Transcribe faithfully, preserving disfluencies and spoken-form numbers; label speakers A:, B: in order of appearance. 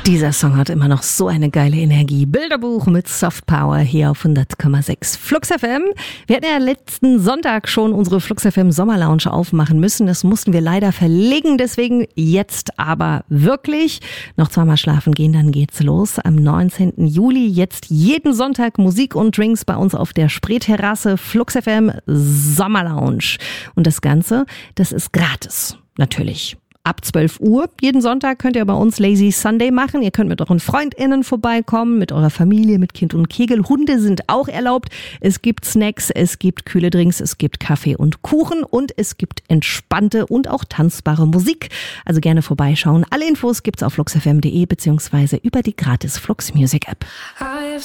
A: Dieser Song hat immer noch so eine geile Energie. Bilderbuch mit Soft Power hier auf hundert Komma sechs Flux F M. Wir hatten ja letzten Sonntag schon unsere Flux F M Sommerlounge aufmachen müssen. Das mussten wir leider verlegen, deswegen jetzt aber wirklich. Noch zweimal schlafen gehen, dann geht's los. Am neunzehnten Juli jetzt jeden Sonntag Musik und Drinks bei uns auf der Spreeterrasse Flux F M Sommerlounge. Und das Ganze, das ist gratis. Natürlich. Ab zwölf Uhr jeden Sonntag könnt ihr bei uns Lazy Sunday machen. Ihr könnt mit euren FreundInnen vorbeikommen, mit eurer Familie, mit Kind und Kegel. Hunde sind auch erlaubt. Es gibt Snacks, es gibt kühle Drinks, es gibt Kaffee und Kuchen und es gibt entspannte und auch tanzbare Musik. Also gerne vorbeischauen. Alle Infos gibt's auf flux f m punkt d e beziehungsweise über die gratis Flux Music App.